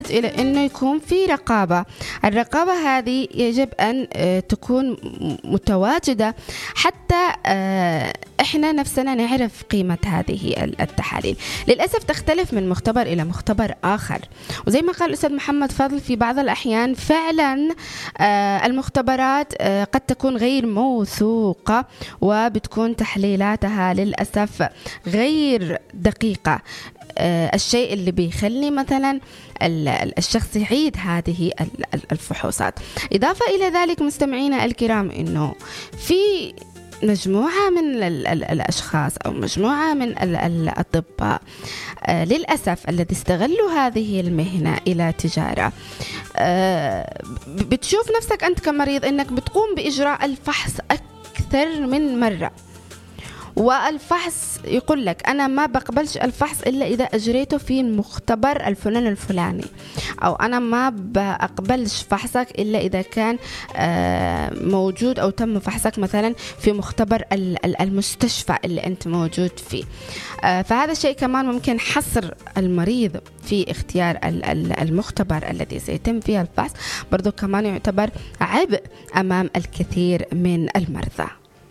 إلى أنه يكون في رقابة. الرقابة هذه يجب أن تكون متواجدة حتى إحنا نفسنا نعرف قيمة هذه التحاليل. للأسف تختلف من مختبر إلى مختبر آخر، وزي ما قال الأستاذ محمد فاضل في بعض الأحيان فعلا المختبرات قد تكون غير موثوقة وبتكون تحليلاتها للأسف غير دقيقة، الشيء اللي بيخلي مثلا الشخص يعيد هذه الفحوصات. إضافة إلى ذلك مستمعينا الكرام إنه في مجموعة من الأشخاص أو مجموعة من الأطباء للأسف الذي استغلوا هذه المهنة إلى تجارة. بتشوف نفسك أنت كمريض أنك بتقوم بإجراء الفحص أكثر من مرة، والفحص يقول لك أنا ما بقبلش الفحص إلا إذا أجريته في مختبر الفلان الفلاني، أو أنا ما بقبلش فحصك إلا إذا كان موجود أو تم فحصك مثلا في مختبر المستشفى اللي أنت موجود فيه. فهذا الشيء كمان ممكن حصر المريض في اختيار المختبر الذي سيتم فيه الفحص، برضو كمان يعتبر عبء أمام الكثير من المرضى.